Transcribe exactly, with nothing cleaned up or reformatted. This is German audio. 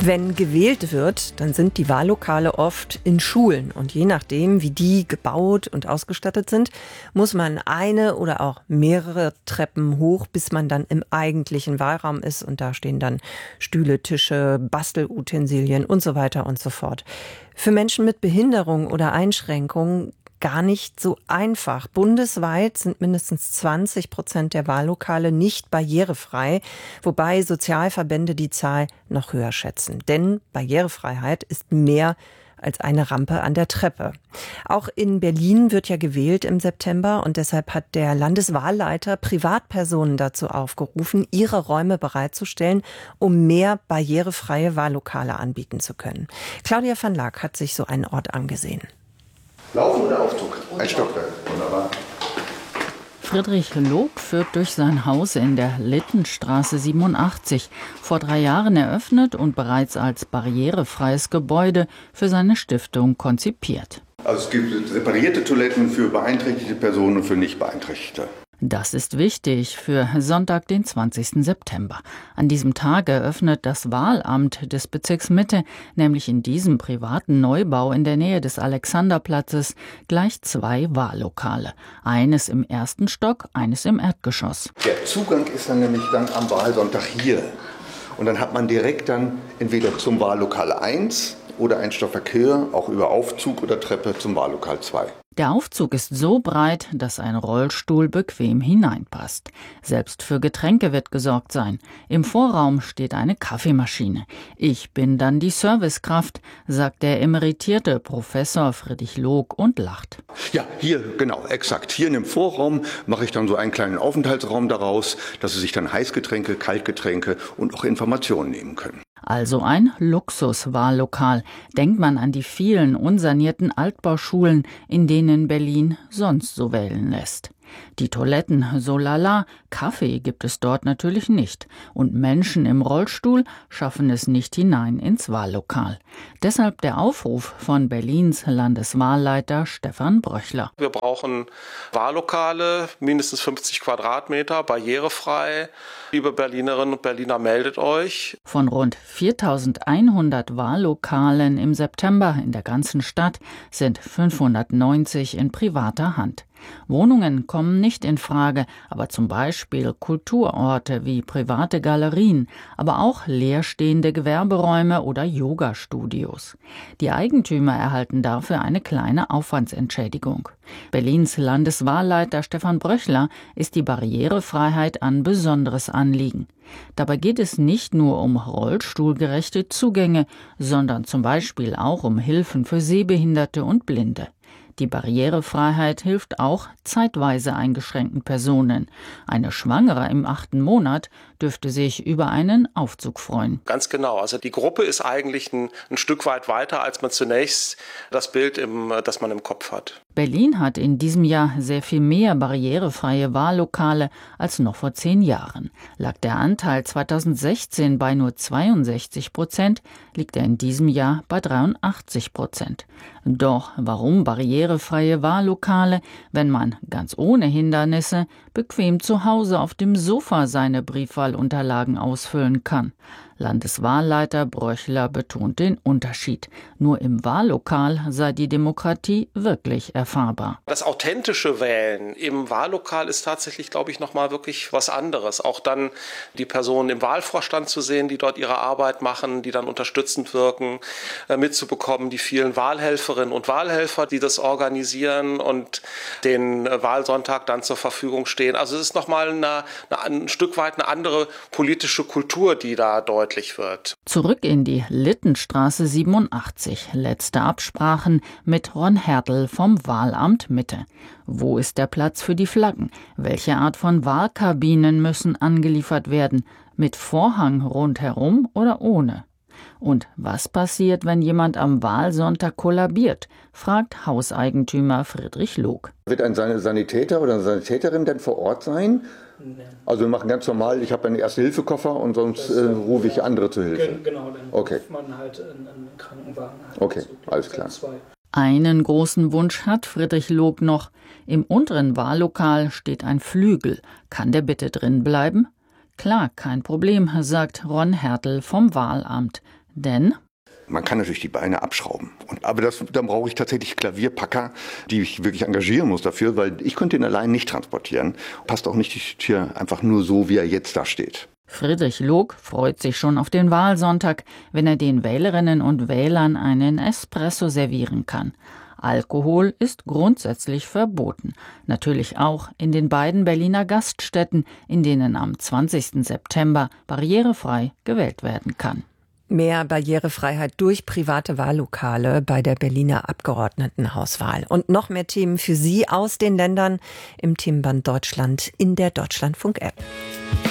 Wenn gewählt wird, dann sind die Wahllokale oft in Schulen. Und je nachdem, wie die gebaut und ausgestattet sind, muss man eine oder auch mehrere Treppen hoch, bis man dann im eigentlichen Wahlraum ist. Und da stehen dann Stühle, Tische, Bastelutensilien und so weiter und so fort. Für Menschen mit Behinderung oder Einschränkungen gar nicht so einfach. Bundesweit sind mindestens zwanzig Prozent der Wahllokale nicht barrierefrei, wobei Sozialverbände die Zahl noch höher schätzen. Denn Barrierefreiheit ist mehr als eine Rampe an der Treppe. Auch in Berlin wird ja gewählt im September und deshalb hat der Landeswahlleiter Privatpersonen dazu aufgerufen, ihre Räume bereitzustellen, um mehr barrierefreie Wahllokale anbieten zu können. Claudia van Laak hat sich so einen Ort angesehen. Laufen oder Aufzug? Ein Stockwerk. Wunderbar. Friedrich Log führt durch sein Haus in der Littenstraße siebenundachtzig, vor drei Jahren eröffnet und bereits als barrierefreies Gebäude für seine Stiftung konzipiert. Also es gibt separierte Toiletten für beeinträchtigte Personen und für nicht beeinträchtigte. Das ist wichtig für Sonntag, den zwanzigsten September. An diesem Tag eröffnet das Wahlamt des Bezirks Mitte, nämlich in diesem privaten Neubau in der Nähe des Alexanderplatzes, gleich zwei Wahllokale. Eines im ersten Stock, eines im Erdgeschoss. Der Zugang ist dann nämlich dann am Wahlsonntag hier. Und dann hat man direkt dann entweder zum Wahllokal eins oder ein Stockwerk höher, auch über Aufzug oder Treppe zum Wahllokal zwei. Der Aufzug ist so breit, dass ein Rollstuhl bequem hineinpasst. Selbst für Getränke wird gesorgt sein. Im Vorraum steht eine Kaffeemaschine. Ich bin dann die Servicekraft, sagt der emeritierte Professor Friedrich Log und lacht. Ja, hier, genau, exakt. Hier in dem Vorraum mache ich dann so einen kleinen Aufenthaltsraum daraus, dass Sie sich dann Heißgetränke, Kaltgetränke und auch Informationen nehmen können. Also ein Luxuswahllokal. Denkt man an die vielen unsanierten Altbauschulen, in denen Berlin sonst so wählen lässt. Die Toiletten so lala, Kaffee gibt es dort natürlich nicht. Und Menschen im Rollstuhl schaffen es nicht hinein ins Wahllokal. Deshalb der Aufruf von Berlins Landeswahlleiter Stefan Bröchler. Wir brauchen Wahllokale, mindestens fünfzig Quadratmeter, barrierefrei. Liebe Berlinerinnen und Berliner, meldet euch. Von rund viertausendeinhundert Wahllokalen im September in der ganzen Stadt sind fünfhundertneunzig in privater Hand. Wohnungen kommen nicht in Frage, aber zum Beispiel Kulturorte wie private Galerien, aber auch leerstehende Gewerberäume oder Yoga-Studios. Die Eigentümer erhalten dafür eine kleine Aufwandsentschädigung. Berlins Landeswahlleiter Stefan Bröchler ist die Barrierefreiheit ein besonderes Anliegen. Dabei geht es nicht nur um rollstuhlgerechte Zugänge, sondern zum Beispiel auch um Hilfen für Sehbehinderte und Blinde. Die Barrierefreiheit hilft auch zeitweise eingeschränkten Personen. Eine Schwangere im achten Monat dürfte sich über einen Aufzug freuen. Ganz genau. Also die Gruppe ist eigentlich ein, ein Stück weit weiter, als man zunächst das Bild, im, das man im Kopf hat. Berlin hat in diesem Jahr sehr viel mehr barrierefreie Wahllokale als noch vor zehn Jahren. Lag der Anteil zweitausendsechzehn bei nur zweiundsechzig Prozent, liegt er in diesem Jahr bei dreiundachtzig Prozent. Doch warum barrierefreie Wahllokale, wenn man ganz ohne Hindernisse bequem zu Hause auf dem Sofa seine Briefwahlunterlagen ausfüllen kann? Landeswahlleiter Bröchler betont den Unterschied. Nur im Wahllokal sei die Demokratie wirklich erfahrbar. Das authentische Wählen im Wahllokal ist tatsächlich, glaube ich, nochmal wirklich was anderes. Auch dann die Personen im Wahlvorstand zu sehen, die dort ihre Arbeit machen, die dann unterstützend wirken, mitzubekommen, die vielen Wahlhelferinnen und Wahlhelfer, die das organisieren und den Wahlsonntag dann zur Verfügung stehen. Also es ist nochmal eine, eine, ein Stück weit eine andere politische Kultur, die da deutlich wird. Zurück in die Littenstraße siebenundachtzig. Letzte Absprachen mit Ron Hertel vom Wahlamt Mitte. Wo ist der Platz für die Flaggen? Welche Art von Wahlkabinen müssen angeliefert werden? Mit Vorhang rundherum oder ohne? Und was passiert, wenn jemand am Wahlsonntag kollabiert? Fragt Hauseigentümer Friedrich Log. Wird ein Sanitäter oder eine Sanitäterin denn vor Ort sein? Also wir machen ganz normal, ich habe einen Erste-Hilfe-Koffer und sonst äh, rufe ich andere zur Hilfe. Genau, dann okay. ruft man halt einen, einen Krankenwagen. Halt okay, alles klar. Einen großen Wunsch hat Friedrich Log noch. Im unteren Wahllokal steht ein Flügel. Kann der bitte drin bleiben? Klar, kein Problem, sagt Ron Hertel vom Wahlamt. Denn man kann natürlich die Beine abschrauben. Und, aber das, dann brauche ich tatsächlich Klavierpacker, die ich wirklich engagieren muss dafür, weil ich könnte ihn allein nicht transportieren. Passt auch nicht hier einfach nur so, wie er jetzt da steht. Friedrich Log freut sich schon auf den Wahlsonntag, wenn er den Wählerinnen und Wählern einen Espresso servieren kann. Alkohol ist grundsätzlich verboten. Natürlich auch in den beiden Berliner Gaststätten, in denen am zwanzigsten September barrierefrei gewählt werden kann. Mehr Barrierefreiheit durch private Wahllokale bei der Berliner Abgeordnetenhauswahl. Und noch mehr Themen für Sie aus den Ländern im Themenband Deutschland in der Deutschlandfunk-App.